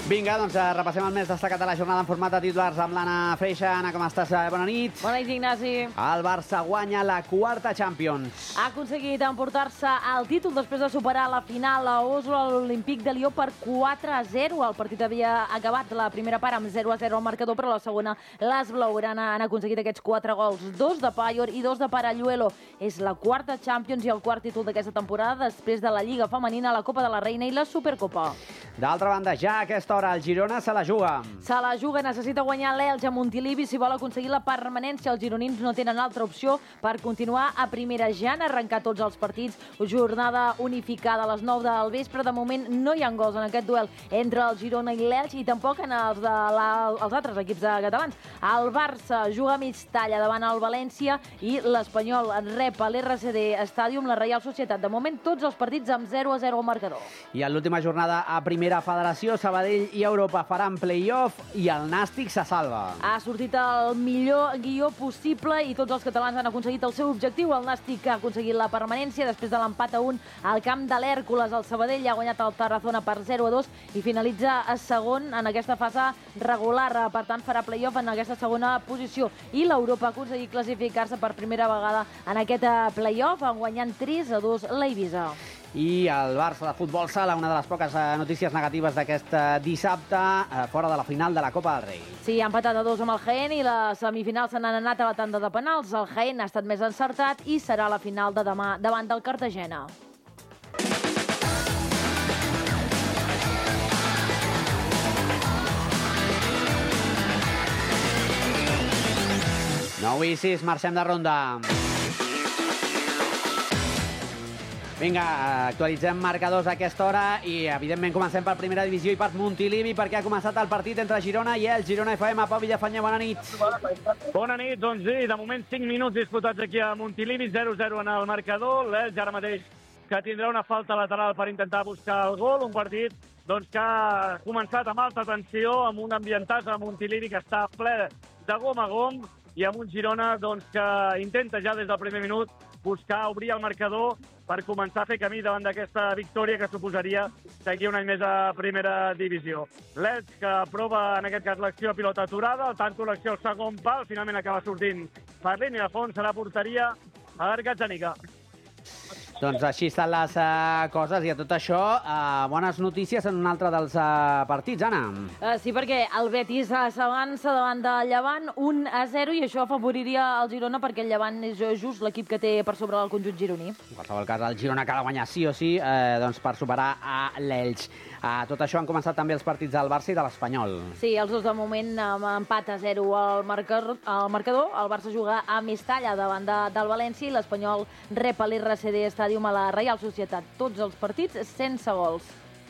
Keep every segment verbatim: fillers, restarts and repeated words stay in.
Vinga, doncs repassem el més destacat de la jornada en format de titulars amb l'Anna Freixa. Anna, com estàs? Bona nit. Bona nit, Ignasi. El Barça guanya la quarta Champions. Ha aconseguit emportar-se el títol després de superar la final a Oslo a l'Olímpic de Lió per quatre a zero. El partit havia acabat la primera part amb zero a zero al marcador, però la segona les blaugrana han aconseguit aquests quatre gols. Dos de Payol i dos de Paralluelo. És la quarta Champions i el quart títol d'aquesta temporada després de la Lliga Femenina, la Copa de la Reina i la Supercopa. D'altra banda, ja a aquesta hora el Girona se la juga. Se la juga, necessita guanyar l'Elx a Montilivi si vol aconseguir la permanència. Els gironins no tenen altra opció per continuar a primera. Ja han arrencat tots els partits. Jornada unificada a les nou del vespre. De moment no hi ha gols en aquest duel entre el Girona i l'Elx i tampoc en els, de la, els altres equips de catalans. El Barça juga a mig talla davant el València i l'Espanyol rep a l'R C D Stadium la Reial Societat. De moment tots els partits amb zero a zero al marcador. I en l'última jornada a primera federació, Sabadell i Europa faran play-off i el Nàstic se salva. Ha sortit el millor guió possible i tots els catalans han aconseguit el seu objectiu. El Nàstic ha aconseguit la permanència després de l'empat a un al camp de l'Hèrcules. El Sabadell ha guanyat el Tarazona per zero a dos i finalitza a segon en aquesta fase regular. Per tant, farà play-off en aquesta segona posició. I l'Europa ha aconseguit classificar-se per primera vegada en aquest play-off, guanyant tres a dos l'Eivissa. I el Barça de futbol sala, una de les poques notícies negatives d'aquest dissabte, fora de la final de la Copa del Rei. Sí, ha empatat a dos amb el Jaén i les semifinals se n'han anat a la tanda de penals. El Jaén ha estat més encertat i serà la final de demà davant del Cartagena. nou i sis, marxem de ronda. Vinga, actualitzem marcadors a aquesta hora i, evidentment, comencem per Primera Divisió i per Montilivi perquè ha començat el partit entre Girona i el Girona F M. Pau Villafaña, bona nit. Bona nit, doncs sí, de moment cinc minuts disputats aquí a Montilivi, zero a zero en el marcador. L'Elx ara mateix que tindrà una falta lateral per intentar buscar el gol, un partit doncs, que ha començat amb alta tensió, amb un ambientàs a Montilivi que està ple de gom a gom i amb un Girona doncs, que intenta ja des del primer minut buscar obrir el marcador per començar a fer camí davant d'aquesta victòria que suposaria seguir un any més a primera divisió. L'Elx que prova en aquest cas l'acció a pilota aturada, el tanto l'acció al segon pal, finalment acaba sortint per línia de fons, serà porteria a Gatzanica. Doncs així estan les uh, coses i a tot això, uh, bones notícies en un altre dels uh, partits, Anna. Uh, sí, perquè el Betis s'avança davant del Llevant un a zero i això afavoriria el Girona perquè el Llevant és just l'equip que té per sobre el conjunt gironí. En qualsevol cas, el Girona cal guanyar sí o sí eh, doncs per superar a l'Elx. Uh, tot això han començat també els partits del Barça i de l'Espanyol. Sí, els dos de moment amb empat a zero al marcador. Al marcador. El Barça juga a Mestalla davant de, del València i l'Espanyol rep a l'R C D Stadium a la Reial Societat. Tots els partits sense gols.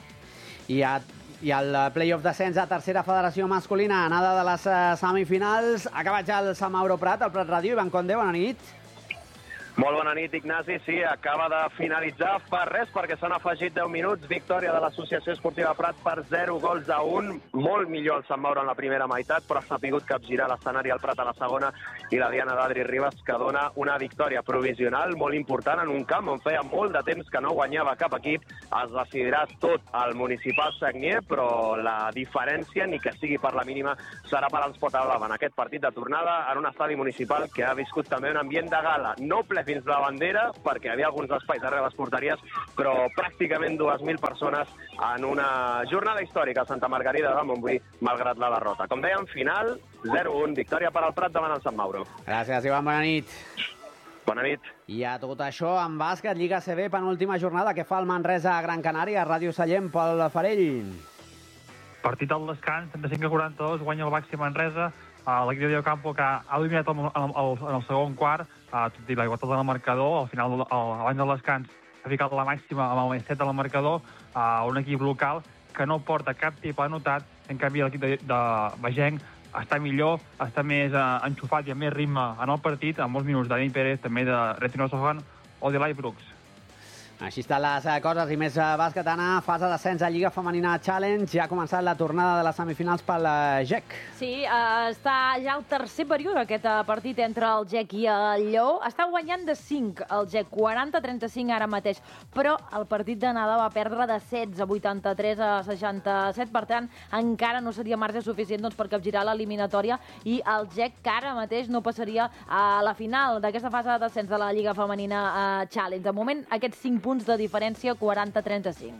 I, a, i el play-off d'ascens a tercera federació masculina, anada de les semifinals. Ha acabat ja el Sant Mauro Prat, el Prat Ràdio. Ivan Conde, bona nit. Molt bona nit, Ignasi. Sí, acaba de finalitzar fa res perquè s'han afegit deu minuts. Victòria de l'Associació Esportiva Prat per zero gols a un. Molt millor el Sant Mauro en la primera meitat, però ha sapigut capgirar l'escenari al Prat a la segona i la Diana d'Adri Ribas que dona una victòria provisional molt important en un camp on feia molt de temps que no guanyava cap equip. Es decidirà tot al municipal Sagnier, però la diferència, ni que sigui per la mínima, serà per als Potablava en aquest partit de tornada en un estadi municipal que ha viscut també un ambient de gala. No ple fins la bandera, perquè hi havia alguns espais darrere les porteries, però pràcticament dues mil persones en una jornada històrica a Santa Margarida de Montbui, malgrat la derrota. Com dèiem, final, zero a un, victòria per al Prat davant el Sant Mauro. Gràcies, Ivan, bona nit. Bona nit. I a tot això, en bàsquet, Lliga A C B, penúltima jornada, que fa el Manresa a Gran Canària, Ràdio Sallent, Pol Farell. Partit al descans, trenta-cinc a quaranta-dos, guanya el Baxi Manresa, uh, l'equip de Campo que ha dominat el, el, el, en el segon quart, uh, tot i la igualtat en el marcador, al final, el, abans del descans, ha ficat la màxima amb el més set al marcador, uh, un equip local que no porta cap tipus anotat, en canvi l'equip de, de Bagenc està millor, està més uh, enxufat i amb més ritme en el partit, amb molts minuts de Dani Pérez, també de Retino Sohan o de Lai Brooks. Així estan les coses i més bàsquet, Anna. Fase d'ascens a Lliga Femenina Challenge. Ja ha començat la tornada de les semifinals pel G E C. Sí, eh, està ja el tercer període aquest partit entre el G E C i el Lleó. Està guanyant de cinc el G E C, quaranta a trenta-cinc ara mateix. Però el partit d'anada va perdre de setze, vuitanta-tres a seixanta-set. Per tant, encara no seria marge suficient doncs, per capgirar l'eliminatòria i el G E C que ara mateix no passaria a la final d'aquesta fase d'ascens de la Lliga Femenina eh, Challenge. De moment, aquests cinc punts de diferència, quaranta a trenta-cinc.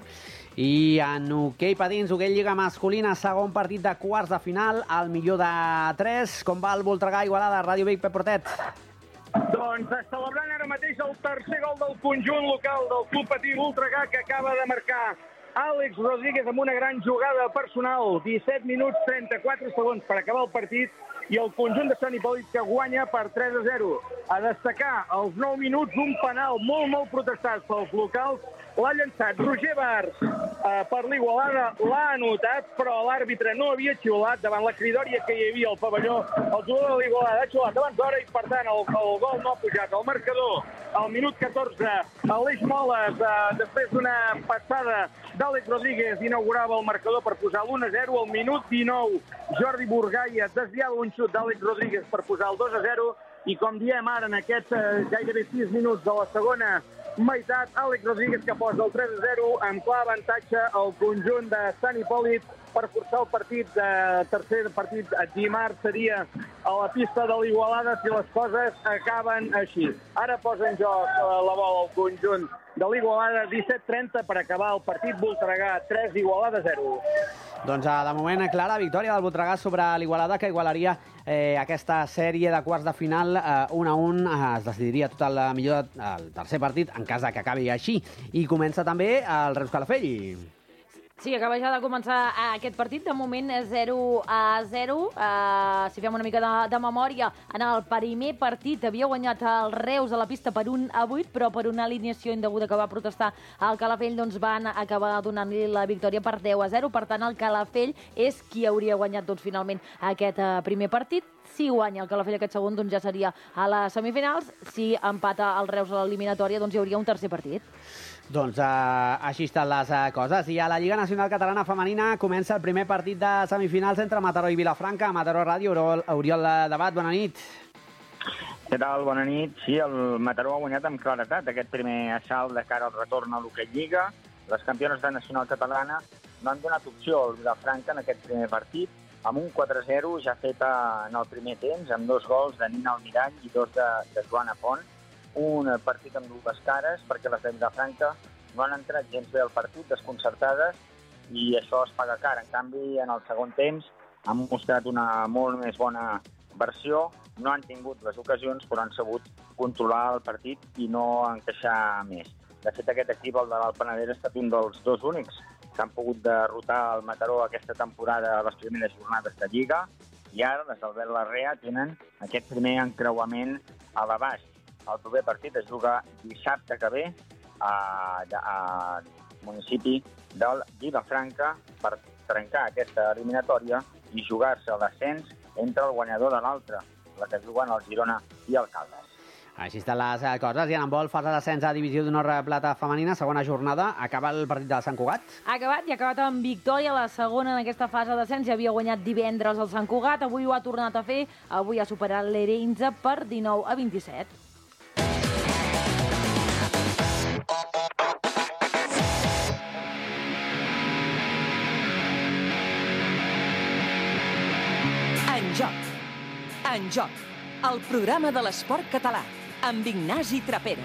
I en hoquei patins, hoquei Lliga masculina, segon partit de quarts de final, al millor de tres. Com va el Voltregà Igualada? Ràdio Vic, Pep Portet. Doncs celebrant ara mateix el tercer gol del conjunt local del Club Patí Voltregà, que acaba de marcar Àlex Rodríguez amb una gran jugada personal. disset minuts, trenta-quatre segons per acabar el partit, i el conjunt de Sant Hipòlit que guanya per tres a zero. A destacar, als nou minuts, un penal molt, molt protestat pels locals. L'ha llançat Roger Bars eh, per l'Igualada, l'ha anotat, però l'àrbitre no havia xiulat davant la cridòria que hi havia al pavelló. El jugador de l'Igualada ha xiulat abans d'hora i, per tant, el, el gol no ha pujat. El marcador, al minut catorze, Aleix Moles, eh, després d'una passada d'Àlex Rodríguez, inaugurava el marcador per posar l'u a zero. Al minut dinou, Jordi Burgaia desviava un xut d'Àlex Rodríguez per posar el dos a zero. I com diem ara, en aquests eh, gairebé sis minuts de la segona meitat, Àlex Rodríguez que posa el tres a zero amb clar avantatge al conjunt de Sant Hipòlit per forçar el partit. De tercer partit dimarts seria a la pista de l'Igualada si les coses acaben així. Ara posa en joc la bola al conjunt de l'Igualada, disset trenta per acabar el partit. Voltregà tres, Igualada zero. Doncs de moment, clara victòria del Voltregà sobre l'Igualada, que igualaria eh, aquesta sèrie de quarts de final eh, un a un. Eh, es decidiria tot el millor el tercer partit, en cas que acabi així. I comença també el Reus Calafell. Sí, acaba ja de començar aquest partit. De moment zero a zero. Uh, si fem una mica de, de memòria, en el primer partit havia guanyat el Reus a la pista per un a vuit, però per una alineació indeguda que va protestar el Calafell, doncs van acabar donant-li la victòria per deu a zero. Per tant, el Calafell és qui hauria guanyat doncs, finalment aquest uh, primer partit. Si guanya el Calafell aquest segon, doncs ja seria a les semifinals. Si empata el Reus a l'eliminatòria, doncs hi hauria un tercer partit. Doncs uh, així estan les uh, coses. I a la Lliga Nacional Catalana Femenina comença el primer partit de semifinals entre Mataró i Vilafranca. Mataró Ràdio, Oriol, Oriol Debat, bona nit. Què tal? Bona nit. Sí, el Mataró ha guanyat amb claretat aquest primer assalt de cara al retorn a l'hoquei Lliga. Les campiones de Nacional Catalana no han donat opció al Vilafranca en aquest primer partit, amb un quatre a zero ja feta en el primer temps, amb dos gols de Nina Almirall i dos de, de Joana Font. Un partit amb dues cares, perquè les de Vilafranca no han entrat gens bé al partit, desconcertades, i això es paga car. En canvi, en el segon temps han mostrat una molt més bona versió, no han tingut les ocasions, però han sabut controlar el partit i no encaixar més. De fet, aquest equip, el de l'Alt Penedès, ha estat un dels dos únics que han pogut derrotar el Mataró aquesta temporada a les primeres jornades de Lliga, i ara les d'Albert Larrea tenen aquest primer encreuament a la baix. El proper partit es juga dissabte que ve al municipi del Vilafranca per trencar aquesta eliminatòria i jugar-se l'ascens entre el guanyador de l'altre, la que juguen el Girona i el Caldes. Així estan les coses. I en handbol, fase d'ascens a Divisió d'Honor Plata Femenina, segona jornada. Acaba el partit de Sant Cugat. Ha acabat i ha acabat amb victòria. La segona en aquesta fase d'ascens ja havia guanyat divendres el Sant Cugat. Avui ho ha tornat a fer. Avui ha superat l'Ereinza per dinou a vint-i-set. En joc. En joc. El programa de l'esport català, amb Ignasi Trapero.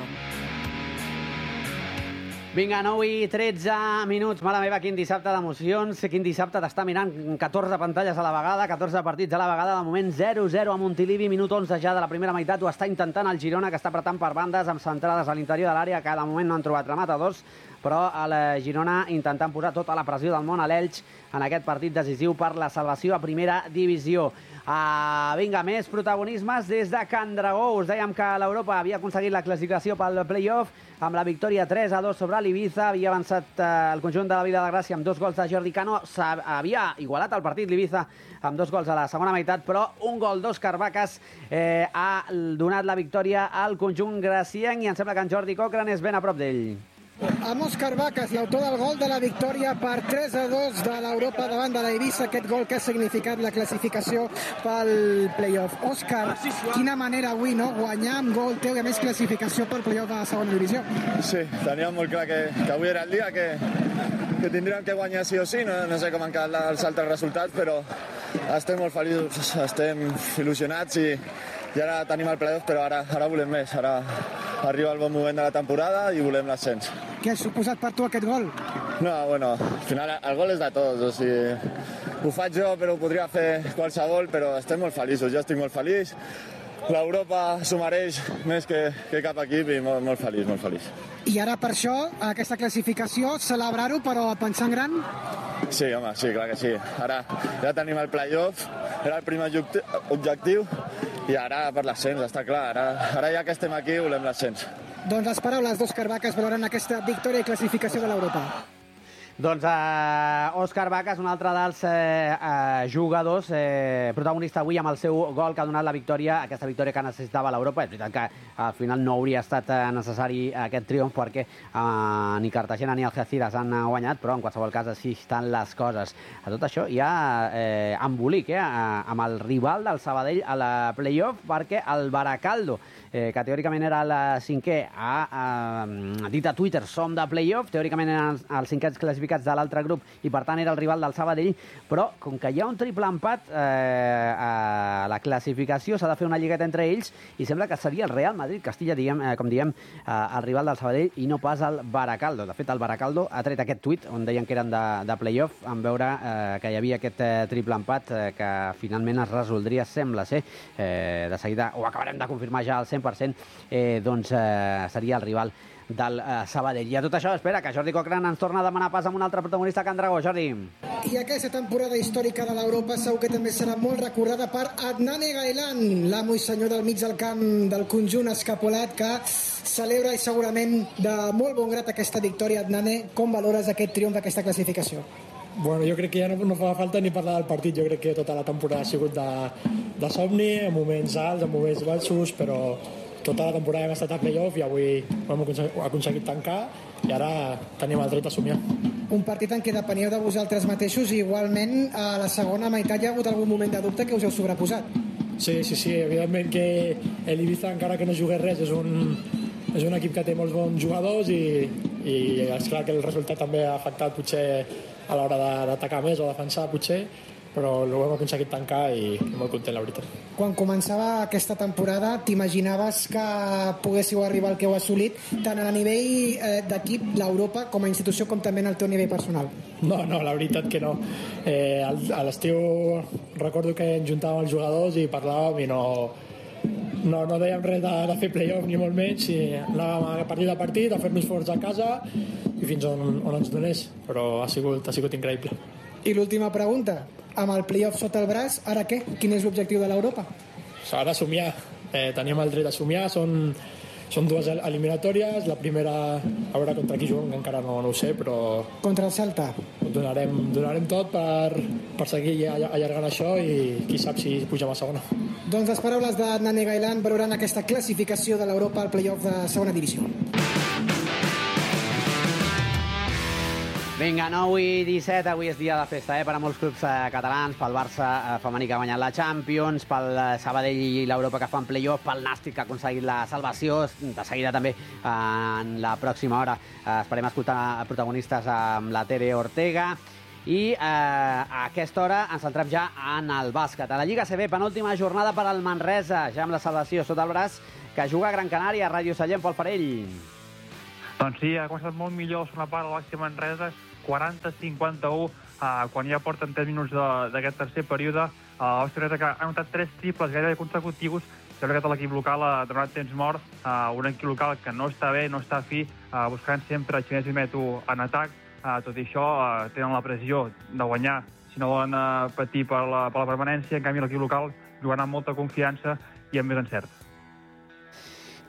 Vinga, nou i tretze minuts. Mare meva, quin dissabte d'emocions. Quin dissabte d'estar mirant catorze pantalles a la vegada, catorze partits a la vegada. De moment zero a zero a Montilivi, minut onze ja de la primera meitat. Ho està intentant el Girona, que està apretant per bandes amb centrades a l'interior de l'àrea, que de moment no han trobat rematadors, però el Girona intentant posar tota la pressió del món a l'Elx en aquest partit decisiu per la salvació a primera divisió. Uh, vinga, més protagonismes des de Can Dragó. Us dèiem que l'Europa havia aconseguit la classificació pel play-off amb la victòria tres a dos sobre l'Ibiza. Havia avançat uh, el conjunt de la Vila de Gràcia amb dos gols de Jordi Cano. Havia igualat el partit l'Ibiza amb dos gols a la segona meitat, però un gol d'Òscar Vacas eh, ha donat la victòria al conjunt gracienc i em sembla que en Jordi Cochran és ben a prop d'ell. Amb Òscar Vacas, l'autor del gol de la victòria per tres a dos de l'Europa davant de l'Eivissa, aquest gol que ha significat la classificació pel play-off. Òscar, quina manera avui, no?, guanyar amb gol teu i a més classificació per play-off a la segona divisió. Sí, teníem molt clar que, que avui era el dia que, que tindríem que guanyar sí o sí, no, no sé com han quedat els altres resultats, però estem molt feliços, estem il·lusionats i, i ara tenim el play-off, però ara, ara volem més, ara arriba el bon moment de la temporada i volem l'ascens. Què ha suposat per tu aquest gol? No, bueno, al final el gol és de tots, o sigui, ho faig jo però ho podria fer qualsevol, però estem molt feliços, jo estic molt feliç, l'Europa s'ho mereix més que, que cap equip i molt, molt feliç, molt feliç. I ara per això, aquesta classificació, celebrar-ho però pensar en gran? Sí, home, sí, clar que sí. Ara ja tenim el play-off, era el primer objectiu i ara per l'ascens, està clar. Ara, ara ja que estem aquí volem l'ascens. Doncs les paraules d'Òscar Vacas valoren aquesta victòria i classificació de l'Europa. Doncs uh, Òscar Vacas, un altre dels eh, uh, jugadors, eh, protagonista avui amb el seu gol que ha donat la victòria, aquesta victòria que necessitava l'Europa. És veritat que al final no hauria estat eh, necessari aquest triomf perquè eh, ni Cartagena ni Algeciras han guanyat, però en qualsevol cas així estan les coses. A tot això hi ha eh, embolic eh, amb el rival del Sabadell a la play-off, perquè el Baracaldo, eh, que teòricament era el cinquè, ha eh, dit a Twitter som de play-off, teòricament eren els cinquets classificats de l'altre grup i per tant era el rival del Sabadell, però com que hi ha un triple empat eh, a la classificació s'ha de fer una lligueta entre ells i sembla que seria el Real Madrid Castilla, diguem, eh, com diem, eh, el rival del Sabadell i no pas el Baracaldo. De fet, el Baracaldo ha tret aquest tuit on deien que eren de, de play-off en veure eh, que hi havia aquest eh, triple empat eh, que finalment es resoldria, sembla ser, eh, de seguida ho acabarem de confirmar ja al cent per cent, eh, doncs eh, seria el rival del eh, Sabadell. I a tot això, espera, que Jordi Cochran ens torna a demanar pas amb un altre protagonista, Can Dragó. Jordi. I aquesta temporada històrica de l'Europa segur que també serà molt recordada per Adnane Gaelan, l'amo i senyor del mig del camp del conjunt escapolat, que celebra i segurament de molt bon grat aquesta victòria. Adnane, com valores aquest triomf d'aquesta classificació? Bueno, jo crec que ja no, no fa falta ni parlar del partit. Jo crec que tota la temporada ha sigut de, de somni, en moments alts, en moments baixos, però tota la temporada hem estat a play-off i avui ho hem aconseguit tancar i ara tenim el dret a somiar. Un partit en què depeníeu de vosaltres mateixos i igualment a la segona meitat hi ha hagut algun moment de dubte que us heu sobreposat. Sí, sí, sí, evidentment que l'Ibiza, encara que no jugués res, és un, és un equip que té molts bons jugadors i, i és clar que el resultat també ha afectat potser a l'hora d'atacar més o defensar potser, però ho hem aconseguit tancar i molt content, la veritat. Quan començava aquesta temporada, t'imaginaves que poguéssiu arribar al que heu assolit, tant a nivell eh, d'equip, l'Europa, com a institució, com també en el teu nivell personal? No, no, la veritat que no. Eh, a l'estiu recordo que ens juntàvem els jugadors i parlàvem i no, no, no dèiem res de, de fer play-off ni molt menys, i anàvem a partit a partit, a fer-nos forts a casa i fins on, on ens donés, però ha sigut, ha sigut increïble. I l'última pregunta, amb el play-off sota el braç, ara què? Quin és l'objectiu de l'Europa? Ara somiar, eh, teníem el dret a somiar, són, són dues eliminatòries, la primera a veure contra qui juguem, encara no, no ho sé, però... Contra el Celta? Donarem, donarem tot per, per seguir allargant això i qui sap si pugem a segona. Doncs les paraules d'Adnane Gaelan valoran aquesta classificació de l'Europa al play-off de segona divisió. Vinga, nou i disset, avui és dia de festa eh, per a molts clubs eh, catalans, pel Barça eh, femení que ha guanyat la Champions, pel eh, Sabadell i l'Europa que fan play-off, pel Nàstic que ha aconseguit la salvació. De seguida també eh, en la pròxima hora eh, esperem escoltar protagonistes amb la Tere Ortega. I eh, a aquesta hora ens centrem ja en el bàsquet. A la Lliga A C B, penúltima jornada per al Manresa, ja amb la salvació sota el braç, que juga a Gran Canària, a Ràdio Sallent, Pol Farell. Doncs sí, ha començat molt millor la segona part del Baxi Manresa, quaranta a cinquanta-u, eh, quan ja porten tres minuts d'aquest tercer període. Eh, el Baxi Manresa que ha anotat tres triples gairebé consecutius. Sembla que l'equip local ha donat temps mort, eh, un equip local que no està bé, no està fi, eh, buscant sempre Xinès i Meto en atac. Eh, tot i això, eh, tenen la pressió de guanyar, si no volen eh, patir per la, per la permanència. En canvi, l'equip local jugant amb molta confiança i amb més encert.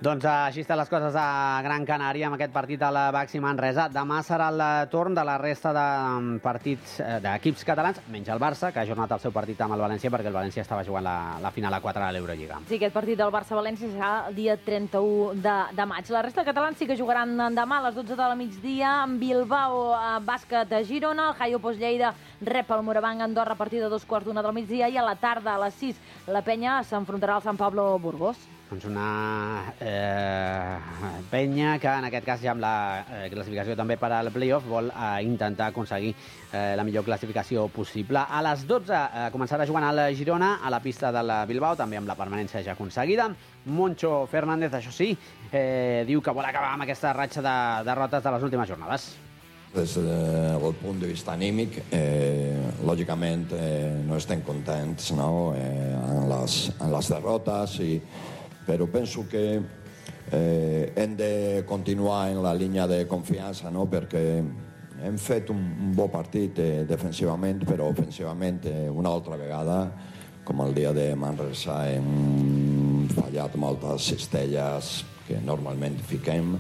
Doncs així estan les coses a Gran Canària amb aquest partit al Baxi Manresa. Demà serà el torn de la resta de partits d'equips catalans, menys el Barça, que ha ajornat el seu partit amb el València perquè el València estava jugant la, la final a quatre de l'Eurolliga. Sí, aquest partit del Barça-València serà el dia trenta-u de, de maig. La resta de catalans sí que jugaran demà a les dotze de la migdia en Bilbao, bàsquet de Girona, el Jaio Post Lleida rep el Morabanc Andorra a partir de dos quarts d'una del migdia i a la tarda a les sis la Penya s'enfrontarà al Sant Pablo Burgos. Doncs una eh, penya que en aquest cas ja amb la eh, classificació també per al playoff vol eh, intentar aconseguir eh, la millor classificació possible. A les dotze eh, començarà jugant al Girona a la pista del Bilbao, també amb la permanència ja aconseguida. Moncho Fernández, això sí, eh, diu que vol acabar amb aquesta ratxa de derrotes de les últimes jornades. Des del punt de vista anímic, eh, lògicament eh, no estem contents, no? eh, en, les, en les derrotes, i, però penso que eh, hem de continuar en la línia de confiança, no? Perquè hem fet un, un bon partit eh, defensivament, però ofensivament eh, una altra vegada, com el dia de Manresa, hem fallat moltes cistelles que normalment fiquem,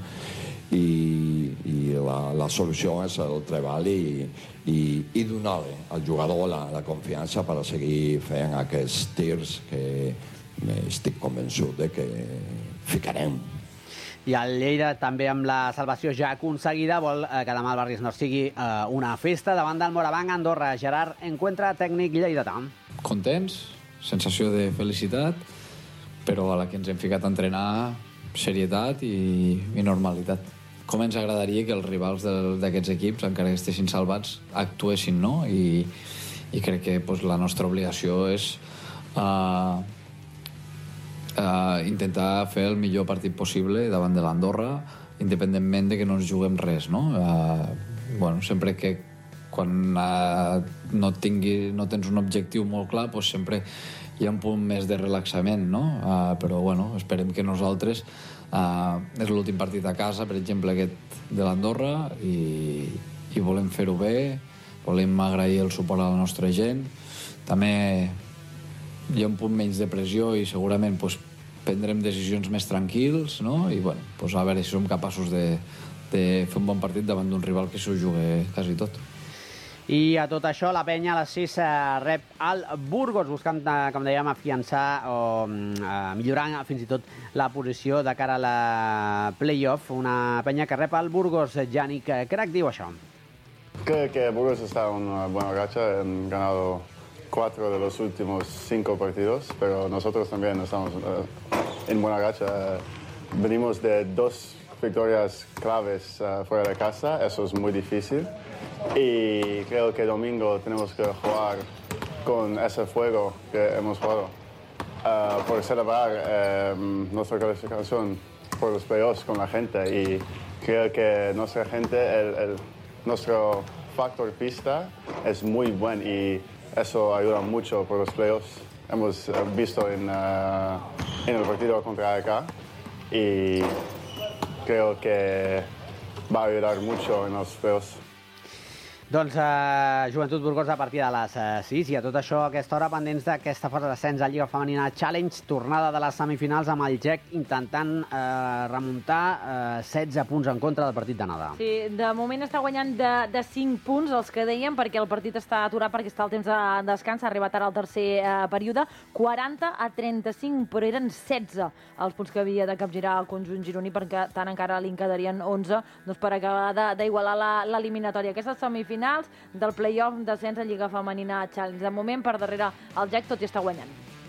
i, i la, la solució és el treball i, i, i donar al jugador la, la confiança per a seguir fent aquests tirs que estic convençut de que ficarem. I el Lleida, també amb la salvació ja aconseguida, vol que demà el Barris Nord sigui eh, una festa davant del Morabanc Andorra. Gerard, encuentra tècnic lleidatà. Contents, sensació de felicitat, però a la que ens hem ficat a entrenar serietat i, i normalitat. Com ens agradaria que els rivals d'aquests equips, encara que estessin salvats, actuessin, no? I, i crec que pues, la nostra obligació és uh, uh, intentar fer el millor partit possible davant de l'Andorra, independentment de que no ens juguem res, no? Uh, bueno, sempre que quan uh, no, tingui, no tens un objectiu molt clar, pues, sempre hi ha un punt més de relaxament, no? Uh, però bueno, esperem que nosaltres uh, és l'últim partit a casa, per exemple aquest de l'Andorra, i, i volem fer-ho bé, volem agrair el suport a la nostra gent. També hi ha un punt menys de pressió i segurament pues, prendrem decisions més tranquils, no? I bueno, pues, a veure si som capaços de, de fer un bon partit davant d'un rival que s'ho jugui quasi tot. I a tot això, la Penya a les sis eh, rep el Burgos, buscant, eh, com dèiem, afiançar o eh, millorar fins i tot la posició de cara a la playoff. Una Penya que rep el Burgos. Yannick Crac diu això. Creo que Burgos está en una buena racha. Han ganado cuatro de los últimos cinco partidos, pero nosotros también estamos uh, en buena racha. Venimos de dos victorias claves uh, fuera de casa, eso es muy difícil. Y creo que domingo tenemos que jugar con ese fuego que hemos jugado uh, por celebrar uh, nuestra clasificación por los playoffs con la gente. Y creo que nuestra gente, el, el, nuestro factor pista es muy buen y eso ayuda mucho por los playoffs. Hemos uh, visto en, uh, en el partido contra A E K y creo que va a ayudar mucho en los playoffs. Doncs eh, Joventut Burgos a partir de les eh, sis, i a tot això a aquesta hora pendents d'aquesta fase d'ascens a Lliga Femenina Challenge, tornada de les semifinals amb el G E C intentant eh, remuntar eh, setze punts en contra del partit d'anada. Sí, de moment està guanyant de, de cinc punts, els que dèiem, perquè el partit està aturat perquè està al temps de descans, ha arribat ara al tercer eh, període, quaranta a trenta-cinc, però eren setze els punts que havia de capgirar el conjunt gironí, perquè tant encara li en quedarien onze doncs, per acabar d'igualar l'eliminatòria. Aquestes semifinals del play-off d'ascens a Lliga Femenina Challenge. De moment, per darrere el G E C, tot i està guanyant.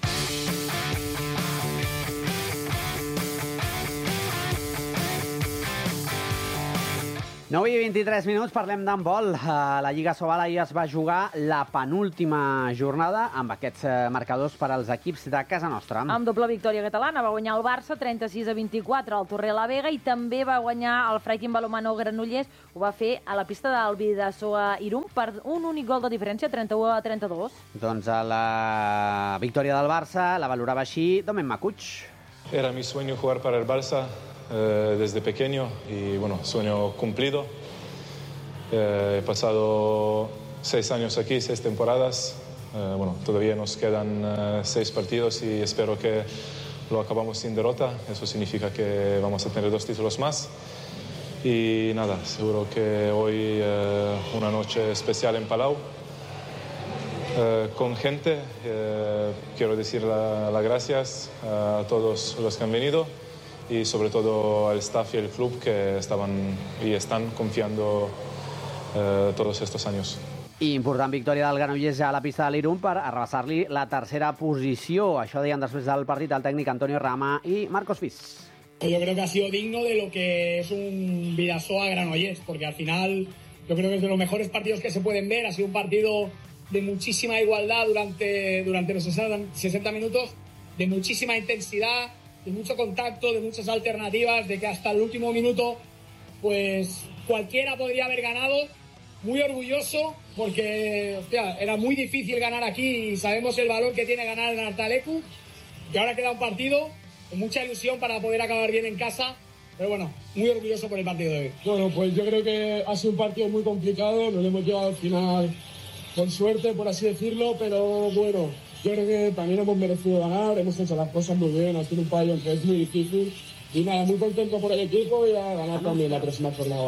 nou i vint-i-tres minuts, parlem d'handbol. A la Lliga Sobal ahir es va jugar la penúltima jornada amb aquests marcadors per als equips de casa nostra. Amb doble victòria catalana va guanyar el Barça trenta-sis a vint-i-quatre al Torre la Vega i també va guanyar el Freikin Balomano Granollers. Ho va fer a la pista del Bidasoa Irún per un únic gol de diferència, trenta-u a trenta-dos. Doncs a la victòria del Barça la valorava així Domen Makuch. Era mi sueño jugar para el Barça eh, desde pequeño y bueno, sueño cumplido. Eh, he pasado seis años aquí, seis temporadas. Eh, bueno, todavía nos quedan eh, seis partidos y espero que lo acabamos sin derrota. Eso significa que vamos a tener dos títulos más. Y nada, seguro que hoy eh, una noche especial en Palau. Eh, con gente, eh, quiero decir las la gracias a todos los que han venido y sobre todo al staff y al club que estaban y están confiando eh, todos estos años. I important victòria del Granollers a la pista de l'Irun per arrabassar-li la tercera posició. Això deien després del partit el tècnic Antonio Rama i Marcos Fis. Yo creo que ha sido digno de lo que es un Bidasoa Granollers, porque al final yo creo que es de los mejores partidos que se pueden ver. Ha sido un partido de muchísima igualdad durante, durante los sesenta minutos, de muchísima intensidad, de mucho contacto, de muchas alternativas, de que hasta el último minuto pues cualquiera podría haber ganado. Muy orgulloso porque hostia, era muy difícil ganar aquí y sabemos el valor que tiene ganar en Artalecu, que ahora queda un partido con mucha ilusión para poder acabar bien en casa, pero bueno, muy orgulloso por el partido de hoy. Bueno, pues yo creo que ha sido un partido muy complicado, nos lo hemos llevado al final con suerte, por así decirlo, pero bueno, yo creo que también hemos merecido ganar, hemos hecho las cosas muy bien, ha sido un pabellón que es muy difícil y nada, muy contento por el equipo y a ganar también la próxima jornada.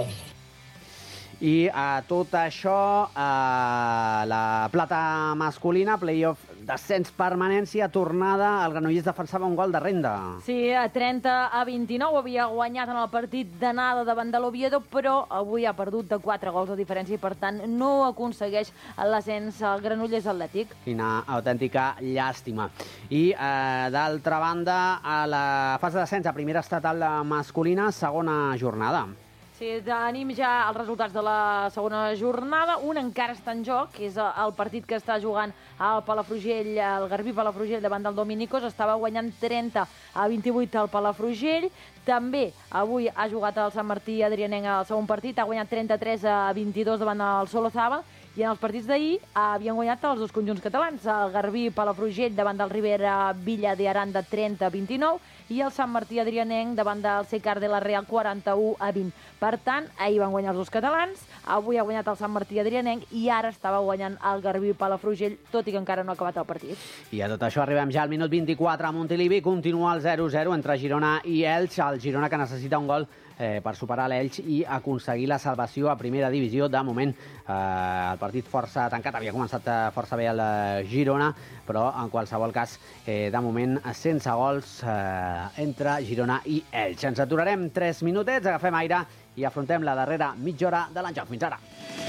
I a tot això, a la plata masculina, playoff, descens, permanència, tornada, el Granollers defensava un gol de renda. Sí, a trenta a vint-i-nou havia guanyat en el partit d'anada davant de l'Oviedo, però avui ha perdut de quatre gols de diferència i, per tant, no aconsegueix l'ascens al Granollers Atlètic. Quina autèntica llàstima. I, eh, d'altra banda, a la fase de descens a primera estatal masculina, segona jornada. Sí, tenim ja els resultats de la segona jornada. Un encara està en joc, que és el partit que està jugant al Palafrugell, el Garbí Palafrugell davant del Dominicos. Estava guanyant trenta a vint-i-vuit al Palafrugell. També avui ha jugat el Sant Martí Adrianenc al segon partit, ha guanyat trenta-tres a vint-i-dos davant el Solozaba. I en els partits d'ahir havien guanyat els dos conjunts catalans, el Garbí Palafrugell davant del Ribera Villa de Aranda trenta a vint-i-nou i el Sant Martí Adrianenc davant del Secar de la Real quaranta-u a vint. Per tant, ahir van guanyar els dos catalans, avui ha guanyat el Sant Martí Adrianenc i ara estava guanyant el Garbí Palafrugell, tot i que encara no ha acabat el partit. I a tot això arribem ja al minut vint-i-quatre a Montilivi, continua el zero zero entre Girona i Elx, el Girona que necessita un gol eh, per superar l'Elx i aconseguir la salvació a primera divisió. De moment, eh, el partit força tancat, havia començat força bé el Girona, però en qualsevol cas, eh, de moment, sense gols eh, entre Girona i Elx. Ens aturarem tres minutets, agafem aire i afrontem la darrera mitja hora de l'enjoc. Fins ara.